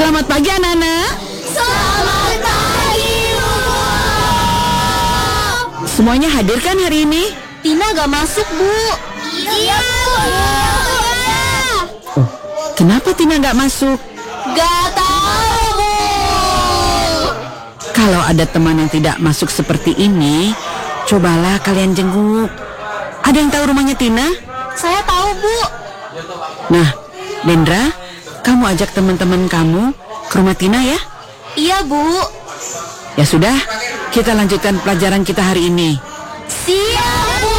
Selamat pagi anak-anak. Selamat pagi, Bu. Semuanya hadir kan hari ini? Tina gak masuk, Bu. Iya, Bu. Oh, kenapa Tina gak masuk? Gak tahu, Bu. Kalau ada teman yang tidak masuk seperti ini, cobalah kalian jenguk. Ada yang tahu rumahnya Tina? Saya tahu, Bu. Nah, Dendra, kamu ajak teman-teman kamu ke rumah Tina ya? Iya, Bu. Ya sudah, kita lanjutkan pelajaran kita hari ini. Siap, Bu.